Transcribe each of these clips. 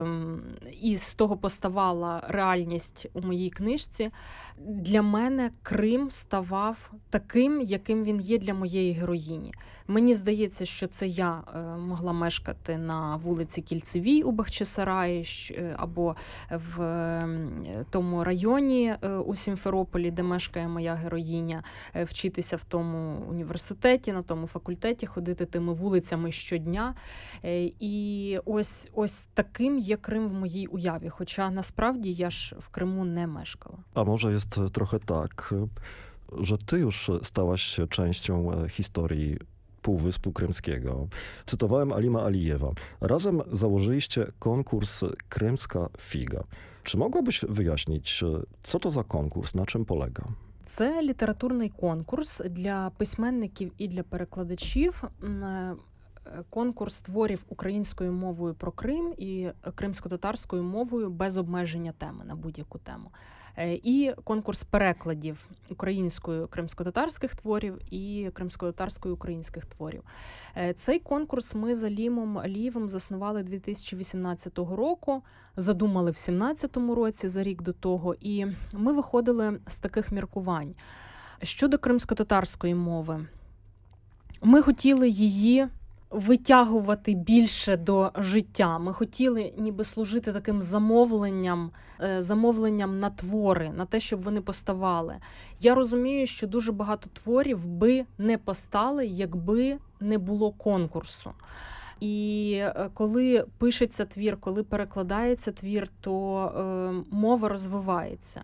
І з того поставала реальність у моїй книжці. Для мене Крим ставав таким, яким він є для моєї героїні. Мені здається, що це я могла мешкати на вулиці Кільцевій у Бахчисараї або в тому районі у Сімферополі, де мешкає моя героїня, вчитися в тому університеті, на тому факультеті, ходити тими вулицями щодня. І ось таким є Крим в моїй уяві, хоча насправді я ж в Криму не meszkała. A może jest trochę tak, że ty już stałaś się częścią historii Półwyspu Krymskiego. Cytowałem Alima Alijewa. Razem założyliście konkurs Krymska Figa. Czy mogłabyś wyjaśnić, co to za konkurs, na czym polega? Це літературний конкурс для письменників і для перекладачів. Конкурс творів українською мовою про Крим і кримсько-татарською мовою без обмеження теми на будь-яку тему. І конкурс перекладів українською кримсько-татарських творів і кримсько-татарською українських творів. Цей конкурс ми з Алімом Алієвим заснували 2018 року, задумали в 2017 році, за рік до того, і ми виходили з таких міркувань. Щодо кримсько-татарської мови, ми хотіли її витягувати більше до життя. Ми хотіли ніби служити таким замовленням на твори, на те, щоб вони поставали. Я розумію, що дуже багато творів би не постали, якби не було конкурсу. І коли пишеться твір, коли перекладається твір, то мова розвивається.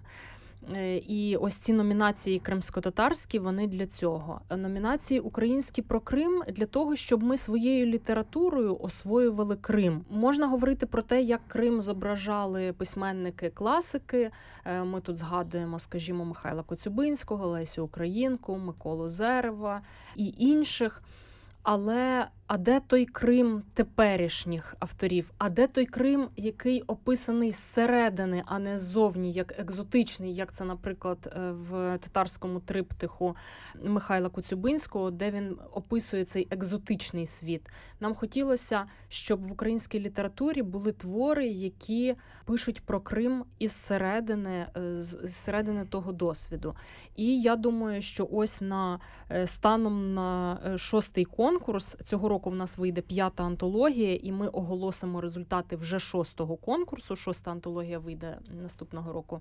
І ось ці номінації кримсько-татарські, вони для цього. Номінації українські про Крим для того, щоб ми своєю літературою освоювали Крим. Можна говорити про те, як Крим зображали письменники-класики. Ми тут згадуємо, скажімо, Михайла Коцюбинського, Лесю Українку, Миколу Зерева і інших. Але а де той Крим теперішніх авторів? А де той Крим, який описаний зсередини, а не ззовні, як екзотичний, як це, наприклад, в татарському триптиху Михайла Коцюбинського, де він описує цей екзотичний світ. Нам хотілося, щоб в українській літературі були твори, які пишуть про Крим із середини того досвіду. І я думаю, що ось станом на 6-й конкурс, цього року в нас вийде 5-та антологія, і ми оголосимо результати вже 6-го конкурсу. 6-та антологія вийде наступного року.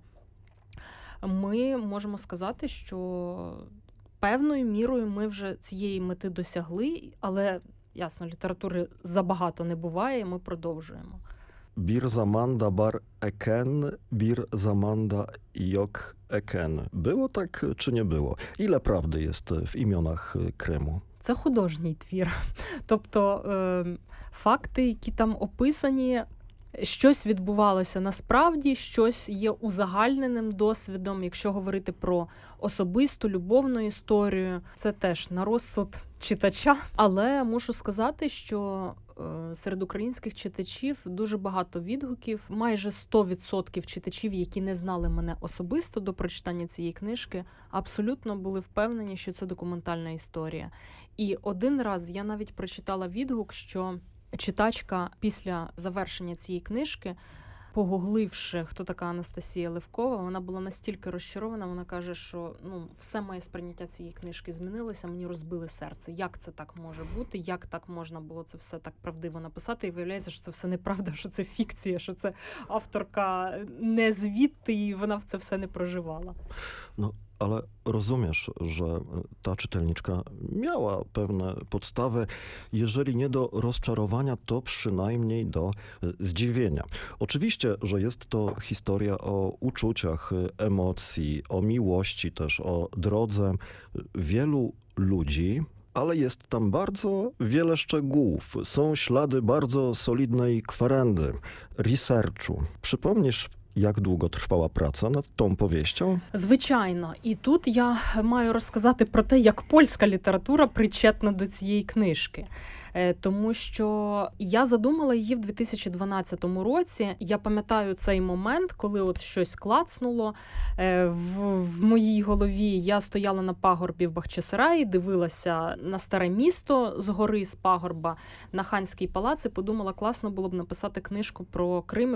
Ми можемо сказати, що певною мірою ми вже цієї мети досягли, але, ясно, літератури забагато не буває, і ми продовжуємо. Bir zamanda bar eken, bir zamanda jok eken. Było tak, czy nie było? Ile prawdy jest w imionach Krymu? Це художній твір. Тобто факти, які там описані, щось відбувалося насправді, щось є узагальненим досвідом. Якщо говорити про особисту, любовну історію, це теж на розсуд читача. Але мушу сказати, що серед українських читачів дуже багато відгуків. Майже 100% читачів, які не знали мене особисто до прочитання цієї книжки, абсолютно були впевнені, що це документальна історія. І один раз я навіть прочитала відгук, що читачка після завершення цієї книжки, погугливши, хто така Анастасія Левкова, вона була настільки розчарована, вона каже, що все моє сприйняття цієї книжки змінилося, мені розбили серце. Як це так може бути? Як так можна було це все так правдиво написати? І виявляється, що це все неправда, що це фікція, що це авторка не звідти, і вона в це все не проживала. Ale rozumiesz, że ta czytelniczka miała pewne podstawy, jeżeli nie do rozczarowania, to przynajmniej do zdziwienia. Oczywiście, że jest to historia o uczuciach, emocji, o miłości, też o drodze wielu ludzi, ale jest tam bardzo wiele szczegółów. Są ślady bardzo solidnej kwerendy, researchu. Przypomnisz jak długo trwała praca nad tą powieścią? Звичайно. І тут я маю розказати про те, як польська література причетна до цієї книжки. Тому що я задумала її в 2012 році. Я пам'ятаю цей момент, коли от щось клацнуло в моїй голові. Я стояла на пагорбі в Бахчисараї, дивилася на старе місто з гори, з пагорба, на Ханський палац і подумала, класно було б написати книжку про Крим,